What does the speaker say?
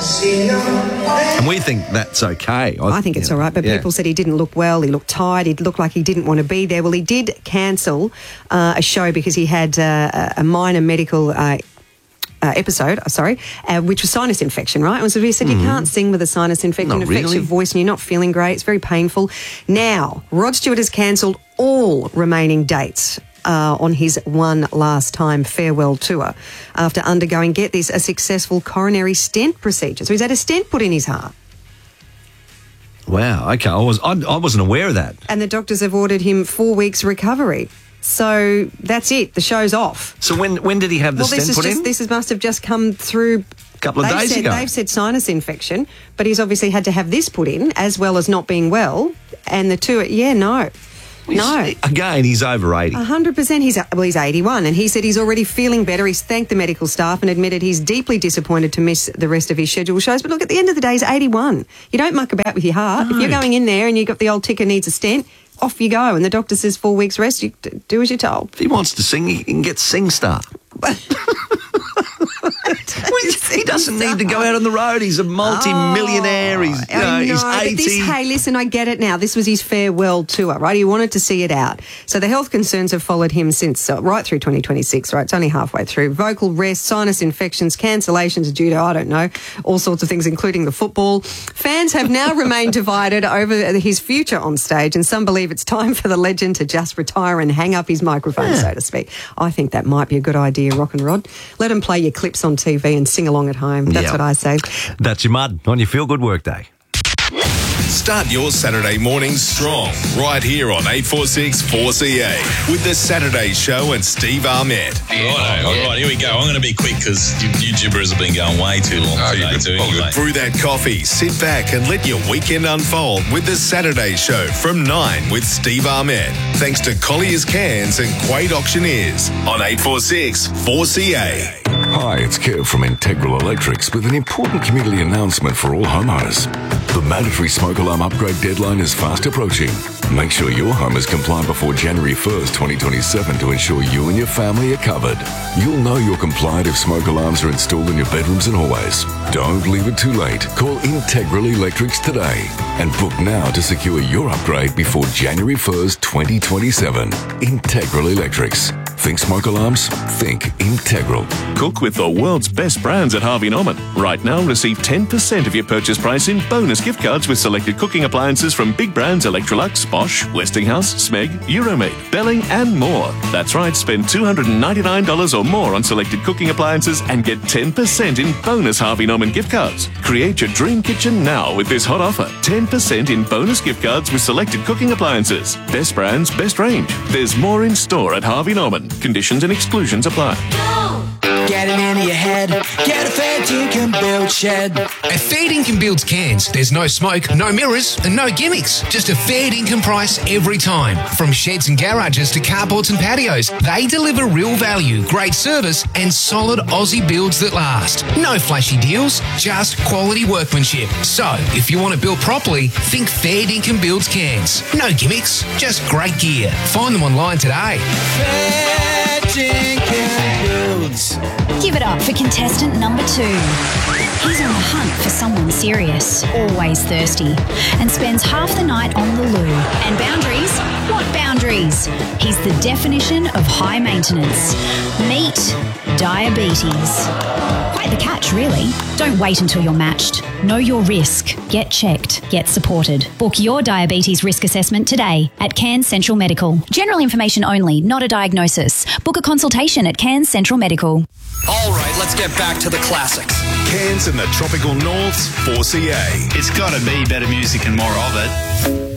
And we think that's okay. I think it's all right, but people said he didn't look well, he looked tired, he looked like he didn't want to be there. Well, he did cancel a show because he had a minor medical episode, which was sinus infection, right? And so he said you can't sing with a sinus infection. It affects your voice and you're not feeling great. It's very painful. Now, Rod Stewart has cancelled all remaining dates on his one last time farewell tour after undergoing, get this, a successful coronary stent procedure. So he's had a stent put in his heart. Wow, okay. I wasn't aware of that. And the doctors have ordered him 4 weeks recovery. So that's it. The show's off. So when did he have the stent put in? This must have just come through a couple of days ago. They've said sinus infection, but he's obviously had to have this put in as well as not being well. And the tour, no. Again, he's over 80. 100%. He's 81, and he said he's already feeling better. He's thanked the medical staff and admitted he's deeply disappointed to miss the rest of his scheduled shows. But look, at the end of the day, he's 81. You don't muck about with your heart. No. If you're going in there and you've got the old ticker needs a stent, off you go. And the doctor says 4 weeks rest, you do as you're told. If he wants to sing, he can get SingStar. He doesn't need to go out on the road. He's a multi-millionaire. He's 80. Hey, listen, I get it now. This was his farewell tour, right? He wanted to see it out. So the health concerns have followed him since right through 2026, right? It's only halfway through. Vocal rest, sinus infections, cancellations due to, I don't know, all sorts of things, including the football. Fans have now remained divided over his future on stage, and some believe it's time for the legend to just retire and hang up his microphone, so to speak. I think that might be a good idea, Rock and Rod. Let him play your clips on TV and sing along at home. That's what I say. That's your mud on your feel-good workday. Start your Saturday mornings strong right here on 846 4CA with the Saturday Show and Steve Ahmed. All right, here we go. I'm going to be quick because you gibberish have been going way too long today too. Anyway. Brew that coffee, sit back and let your weekend unfold with the Saturday Show from 9 with Steve Ahmed. Thanks to Collier's Cans and Quaid Auctioneers on 846 4CA. Hi, it's Kev from Integral Electrics with an important community announcement for all homeowners. The mandatory smoke alarm upgrade deadline is fast approaching. Make sure your home is compliant before January 1st, 2027 to ensure you and your family are covered. You'll know you're compliant if smoke alarms are installed in your bedrooms and hallways. Don't leave it too late. Call Integral Electrics today and book now to secure your upgrade before January 1st, 2027. Integral Electrics. Think smoke alarms? Think Integral. Cook with the world's best brands at Harvey Norman. Right now, receive 10% of your purchase price in bonus gift cards with selected cooking appliances from big brands Electrolux, Bosch, Westinghouse, Smeg, Euromaid, Belling and more. That's right, spend $299 or more on selected cooking appliances and get 10% in bonus Harvey Norman gift cards. Create your dream kitchen now with this hot offer. 10% in bonus gift cards with selected cooking appliances. Best brands, best range. There's more in store at Harvey Norman. Conditions and exclusions apply. Get it into your head. Get a fair dinkum build shed. At Fair Dinkum Builds Cairns, there's no smoke, no mirrors, and no gimmicks. Just a fair dinkum price every time. From sheds and garages to carports and patios, they deliver real value, great service, and solid Aussie builds that last. No flashy deals, just quality workmanship. So, if you want to build properly, think Fair Dinkum Builds Cairns. No gimmicks, just great gear. Find them online today. Fair dinkum builds. Give it up for contestant number 2. He's on the hunt for someone serious, always thirsty, and spends half the night on the loo. And boundaries? What boundaries? He's the definition of high maintenance. Meet diabetes. Quite the catch, really. Don't wait until you're matched. Know your risk. Get checked. Get supported. Book your diabetes risk assessment today at Cairns Central Medical. General information only, not a diagnosis. Book a consultation at Cairns Central Medical. All right, let's get back to the classics. Cairns and the tropical norths, 4CA. It's got to be better music and more of it.